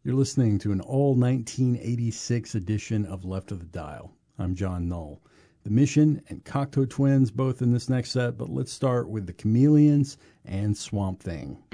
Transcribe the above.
You're listening to an all 1986 edition of Left of the Dial. I'm John Null. The Mission and Cocteau Twins both in this next set, but let's start with the Chameleons and Swamp Thing.